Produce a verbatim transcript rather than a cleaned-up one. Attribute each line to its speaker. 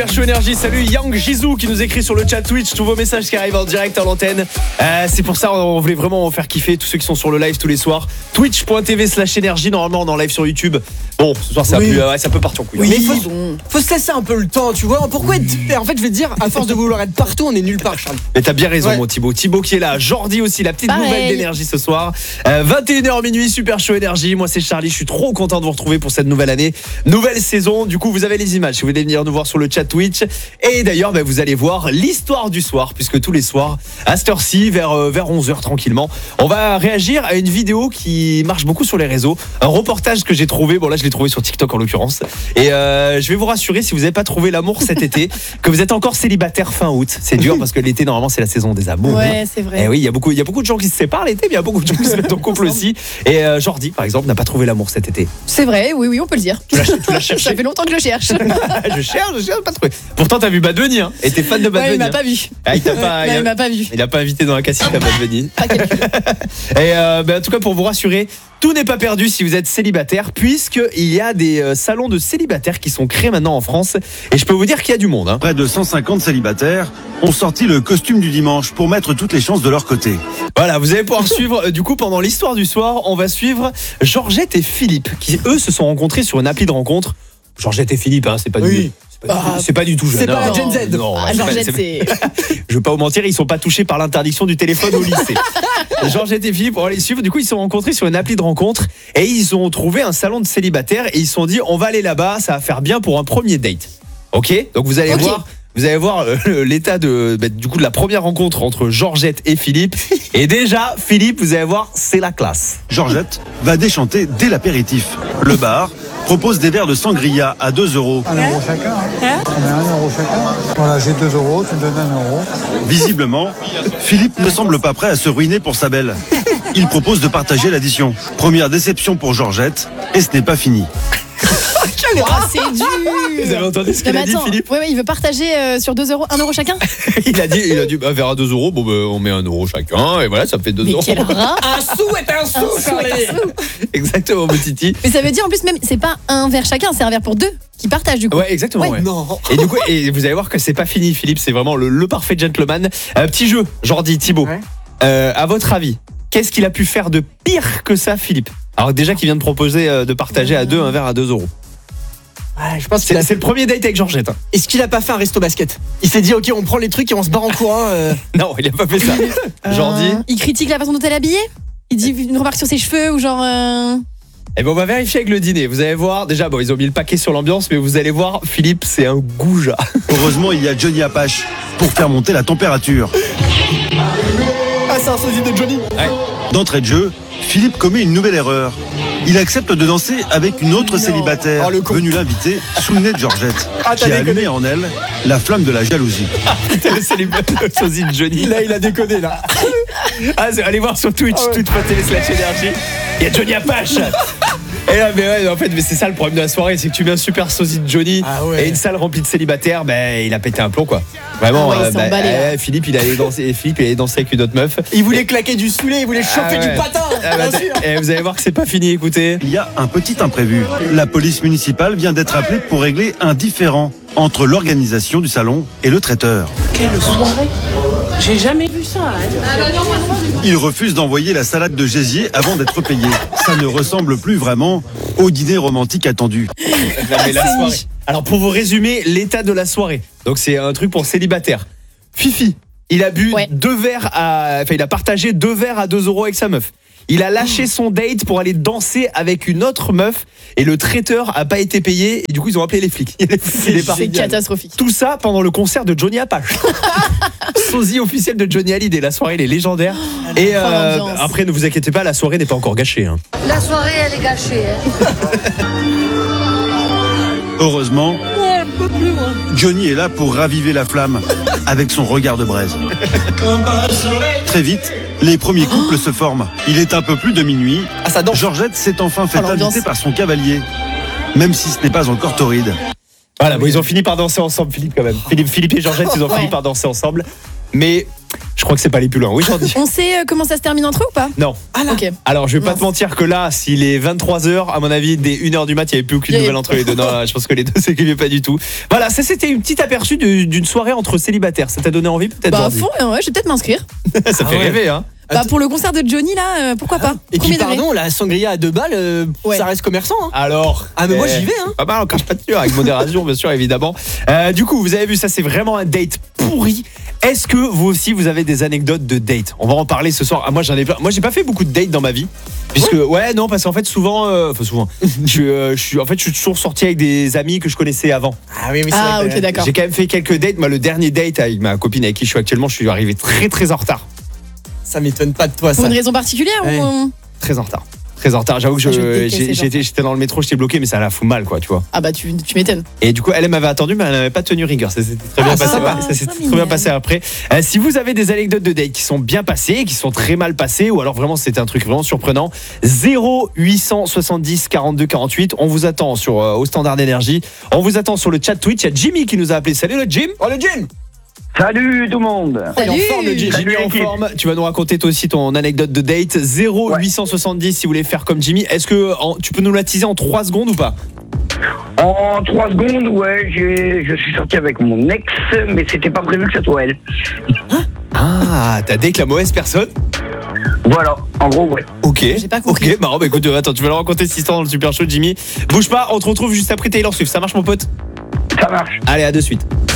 Speaker 1: Show Énergie, salut Yang Jisoo qui nous écrit sur le chat Twitch tous vos messages qui arrivent en direct à l'antenne. Euh, c'est pour ça on voulait vraiment faire kiffer tous ceux qui sont sur le live tous les soirs. Twitch.tv slash énergie, normalement on est en live sur YouTube. Bon, ce soir ça,
Speaker 2: oui.
Speaker 1: a plus, ouais, ça peut partir en couille.
Speaker 2: Oui, mais il faut, faut se laisser un peu le temps, tu vois. Pourquoi être... En fait, je vais te dire, à force de vouloir être partout, on est nulle part, Charles.
Speaker 1: Mais t'as bien raison, ouais. Mon Thibaut. Thibaut qui est là, Jordi aussi, la petite Pareil. Nouvelle d'énergie ce soir. Euh, vingt et une heures minuit, Super Show Énergie. Moi, c'est Charlie. Je suis trop content de vous retrouver pour cette nouvelle année, nouvelle saison. Du coup, vous avez les images si vous voulez venir nous voir sur le chat Twitch. Et d'ailleurs, bah, vous allez voir l'histoire du soir, puisque tous les soirs, à cette heure-ci, vers, euh, vers onze heures tranquillement, on va réagir à une vidéo qui marche beaucoup sur les réseaux. Un reportage que j'ai trouvé. Bon, là, je l'ai trouvé sur TikTok en l'occurrence. Et euh, je vais vous rassurer, si vous n'avez pas trouvé l'amour cet été, que vous êtes encore célibataire fin août. C'est dur parce que l'été, normalement, c'est la saison des amours.
Speaker 3: Ouais, c'est vrai.
Speaker 1: Et oui, il y a beaucoup, il y a beaucoup de gens qui se séparent l'été, mais il y a beaucoup de gens qui se mettent en couple aussi. Et euh, Jordi, par exemple, n'a pas trouvé l'amour cet été.
Speaker 3: C'est vrai, oui, oui, on peut le dire.
Speaker 1: Tu l'as, tu l'as cherché.
Speaker 3: Ça fait longtemps que je le cherche.
Speaker 1: je cherche, je cherche, pas trouvé. Pourtant, t'as vu Bad Bunny, hein. Et t'es fan de Bad
Speaker 3: ouais,
Speaker 1: Bunny.
Speaker 3: Il m'a
Speaker 1: hein.
Speaker 3: pas vu.
Speaker 1: Ah, il t'a pas.
Speaker 3: Non,
Speaker 1: il, a,
Speaker 3: il m'a pas vu.
Speaker 1: Il a pas invité dans la cassette à Bad Bunny.
Speaker 3: Pas calcul.
Speaker 1: Et euh, ben, en tout cas, pour vous rassurer, tout n'est pas perdu si vous êtes célibataire, puisqu'il y a des euh, salons de célibataires qui sont créés maintenant en France. Et je peux vous dire qu'il y a du monde. Hein.
Speaker 4: Près de cent cinquante célibataires ont sorti le costume du dimanche pour mettre toutes les chances de leur côté.
Speaker 1: Voilà, vous allez pouvoir suivre, euh, du coup, pendant l'histoire du soir, on va suivre Georgette et Philippe, qui eux se sont rencontrés sur une appli de rencontre. Georgette et Philippe, hein, c'est pas
Speaker 2: oui.
Speaker 1: du... C'est pas, ah, c'est pas du tout jeune.
Speaker 2: C'est pas la
Speaker 1: Gen
Speaker 2: Z.
Speaker 1: Non,
Speaker 3: ah, Georgette, c'est...
Speaker 1: Je veux pas vous mentir, ils sont pas touchés par l'interdiction du téléphone au lycée. Georgette et Philippe, on va les suivre. Du coup, ils se sont rencontrés sur une appli de rencontre et ils ont trouvé un salon de célibataires et ils se sont dit, on va aller là-bas, ça va faire bien pour un premier date. Ok ? Donc vous allez
Speaker 3: okay.
Speaker 1: voir. Vous allez voir euh, l'état de, bah, du coup, de la première rencontre entre Georgette et Philippe. Et déjà, Philippe, vous allez voir, c'est la classe.
Speaker 4: Georgette va déchanter dès l'apéritif. Le bar propose des verres de sangria à deux euros.
Speaker 5: Un euro chacun. Hein on met un euro chacun. Voilà, j'ai deux euros, tu me donnes un euro.
Speaker 4: Visiblement, Philippe ne semble pas prêt à se ruiner pour sa belle. Il propose de partager l'addition. Première déception pour Georgette, et ce n'est pas fini.
Speaker 3: Oh, c'est dur.
Speaker 1: Vous avez entendu ce qu'il a dit, Philippe ?
Speaker 3: Oui, ouais, il veut partager euh, sur deux euros, un euro chacun.
Speaker 1: Il a dit, il a dit, bah, vers à deux euros, bon, bah, on met un euro chacun, et voilà, ça fait deux
Speaker 3: Mais
Speaker 1: euros.
Speaker 3: Quel rat.
Speaker 2: Un sou est un sou,
Speaker 3: un sou, est un sou.
Speaker 1: Exactement, mon Titi.
Speaker 3: Mais ça veut dire en plus, même, c'est pas un verre chacun, c'est un verre pour deux qui partagent du coup.
Speaker 1: Ouais, exactement. Ouais. Ouais.
Speaker 2: Non.
Speaker 1: Et du coup, et vous allez voir que c'est pas fini, Philippe, c'est vraiment le, le parfait gentleman. Euh, petit jeu, Jordi, Thibaut. Ouais. Euh, à votre avis, qu'est-ce qu'il a pu faire de pire que ça, Philippe ? Alors déjà qu'il vient de proposer euh, de partager à deux un verre à deux euros.
Speaker 2: Ouais, je pense
Speaker 1: c'est,
Speaker 2: a...
Speaker 1: c'est le premier date avec Georgette. Hein.
Speaker 2: Est-ce qu'il a pas fait un resto basket ? Il s'est dit, ok, on prend les trucs et on se barre en courant. Euh...
Speaker 1: Non, il a pas fait ça.
Speaker 3: euh...
Speaker 1: Jordi.
Speaker 3: Il critique la façon dont elle est habillée ? Il dit une remarque sur ses cheveux ou genre. Euh...
Speaker 1: Eh ben on va vérifier avec le dîner. Vous allez voir. Déjà, bon, ils ont mis le paquet sur l'ambiance, mais vous allez voir, Philippe, c'est un goujat.
Speaker 4: Heureusement, il y a Johnny Apache pour faire monter la température.
Speaker 2: Ah, c'est un sosie de Johnny.
Speaker 1: Ouais.
Speaker 4: D'entrée de jeu, Philippe commet une nouvelle erreur. Il accepte de danser avec une autre non. célibataire
Speaker 2: oh,
Speaker 4: venue l'inviter sous le nez de Georgette,
Speaker 2: ah,
Speaker 4: qui a allumé en elle la flamme de la jalousie.
Speaker 1: C'est le célibataire, le sosie de Johnny.
Speaker 2: Là, il a déconné, là.
Speaker 1: Ah, allez voir sur Twitch, oh, ouais. Twitch.tv slash énergie. Il y a Johnny Apache. Et là, mais ouais, en fait, mais c'est ça le problème de la soirée, c'est que tu mets un super sosie de Johnny ah ouais. et une salle remplie de célibataires, ben il a pété un plomb quoi. Vraiment.
Speaker 3: Ah ouais, euh, bah,
Speaker 1: euh, Philippe, il allait danser, Philippe, il allait danser avec une autre meuf.
Speaker 2: Il voulait claquer du soulet, il voulait choper ah ouais. du patin.
Speaker 1: Ah bah, bien sûr. Et vous allez voir que c'est pas fini. Écoutez.
Speaker 4: Il y a un petit imprévu. La police municipale vient d'être appelée pour régler un différend entre l'organisation du salon et le traiteur.
Speaker 6: Quelle soirée! J'ai jamais vu ça. Hein.
Speaker 4: Il refuse d'envoyer la salade de gésier avant d'être payé. Ça ne ressemble plus vraiment au dîner romantique attendu.
Speaker 1: Mais la soirée. Alors pour vous résumer l'état de la soirée. Donc c'est un truc pour célibataire. Fifi, il a bu ouais. deux verres à, enfin il a partagé deux verres à deux euros avec sa meuf. Il a lâché son date pour aller danser avec une autre meuf et le traiteur a pas été payé et du coup ils ont appelé les flics. Les flics
Speaker 3: c'est, c'est catastrophique.
Speaker 1: Tout ça pendant le concert de Johnny Apache. Sosie officiel de Johnny Hallyday. La soirée elle est légendaire. Oh, et euh, après ne vous inquiétez pas, la soirée n'est pas encore gâchée. Hein.
Speaker 7: La soirée elle est gâchée. Hein.
Speaker 4: Heureusement, Johnny est là pour raviver la flamme avec son regard de braise. Très vite, les premiers couples se forment. Il est un peu plus de minuit.
Speaker 1: Ah, ça danse.
Speaker 4: Georgette s'est enfin fait
Speaker 3: oh,
Speaker 4: inviter par son cavalier, même si ce n'est pas encore torride.
Speaker 1: Voilà, bon, ils ont fini par danser ensemble, Philippe quand même. Philippe, Philippe et Georgette, ils ont ouais. fini par danser ensemble. Mais Je crois que c'est pas les plus loin. Oui, Jordi.
Speaker 3: On sait euh, comment ça se termine entre eux ou pas?
Speaker 1: Non.
Speaker 2: Ah là.
Speaker 3: Ok.
Speaker 1: Alors, je vais pas
Speaker 3: Mince.
Speaker 1: te mentir que là, s'il est vingt-trois heures, à mon avis, dès une heure du mat, il n'y avait plus aucune
Speaker 3: Il y avait-
Speaker 1: nouvelle entre les deux. Non, là, je pense que les deux s'écrivaient pas du tout. Voilà, ça c'était une petite aperçu de- d'une soirée entre célibataires. Ça t'a donné envie peut-être,
Speaker 3: Bah, à
Speaker 1: Jordi?
Speaker 3: fond, euh, ouais, je vais peut-être m'inscrire.
Speaker 1: Ça
Speaker 2: Ah
Speaker 1: fait
Speaker 2: ouais.
Speaker 1: rêver, hein.
Speaker 3: Bah, pour le concert de Johnny, là, euh, pourquoi pas?
Speaker 2: Et puis
Speaker 3: Premier degré.
Speaker 2: pardon, la sangria à deux balles, euh,
Speaker 3: Ouais.
Speaker 2: ça reste commerçant. Hein.
Speaker 1: Alors.
Speaker 2: Ah mais moi
Speaker 1: eh,
Speaker 2: j'y vais hein.
Speaker 1: Pas mal, on crache pas dessus, avec modération, bien sûr, évidemment. Euh, du coup, vous avez vu, ça c'est vraiment un date pourri. Est-ce que vous aussi, vous avez des anecdotes de date? On va en parler ce soir. Ah, moi, j'en ai plein. Moi, j'ai pas fait beaucoup de dates dans ma vie. Puisque, ouais, non, parce qu'en fait, souvent, euh, enfin, souvent, je, suis, euh, je suis, en fait, je suis toujours sorti avec des amis que je connaissais avant.
Speaker 2: Ah oui oui c'est
Speaker 3: Ah,
Speaker 2: vrai que-
Speaker 3: ok, d'accord.
Speaker 1: J'ai quand même fait quelques dates. Moi, le dernier date avec ma copine avec qui je suis actuellement, je suis arrivé très, très en retard.
Speaker 2: Ça m'étonne pas de toi
Speaker 3: Pour
Speaker 2: ça.
Speaker 3: une raison particulière
Speaker 2: Ouais.
Speaker 3: ou...
Speaker 1: Très en retard. Très en retard. J'avoue que je-
Speaker 3: Ah, je déteste
Speaker 1: j'ai-
Speaker 3: ces gens.
Speaker 1: j'étais j'étais dans le métro, j'étais bloqué, mais ça la fout mal, quoi, tu vois.
Speaker 3: Ah bah tu, tu m'étonnes.
Speaker 1: Et du coup, elle elle m'avait attendu, mais elle n'avait pas tenu rigueur. Ça s'était très
Speaker 3: Ah,
Speaker 1: bien
Speaker 3: ça
Speaker 1: passé.
Speaker 3: va,
Speaker 1: ouais, ça
Speaker 3: ça
Speaker 1: s'était
Speaker 3: mignon.
Speaker 1: très bien passé après. Euh, si vous avez des anecdotes de date qui sont bien passées, qui sont très mal passées, ou alors vraiment c'était un truc vraiment surprenant, zéro huit cent soixante-dix quarante-deux quarante-huit. On vous attend sur euh, au Standard d'énergie. On vous attend sur le chat Twitch. Il y a Jimmy qui nous a appelé. Salut le Jim.
Speaker 2: Oh le gym.
Speaker 8: Salut tout le monde.
Speaker 2: Il est en
Speaker 3: Salut.
Speaker 2: forme le gym.
Speaker 1: Jimmy en
Speaker 8: l'équipe.
Speaker 1: forme. Tu vas nous raconter toi aussi ton anecdote de date. zéro huit cent soixante-dix si vous voulez faire comme Jimmy. Est-ce que en- tu peux nous la teaser en trois secondes ou pas?
Speaker 8: En trois secondes, ouais, j'ai, je suis sorti avec mon ex, mais c'était pas prévu que ça soit elle.
Speaker 1: Ah, t'as date la mauvaise personne?
Speaker 8: Voilà, en gros, ouais.
Speaker 1: Ok.
Speaker 3: J'ai pas compris.
Speaker 1: Ok, marrant. Bah écoute, euh, attends, tu vas leur raconter cette histoire dans le Super Show, Jimmy. Bouge pas, on te retrouve juste après Taylor Swift. Ça marche, mon pote?
Speaker 8: Ça marche.
Speaker 1: Allez, à de suite.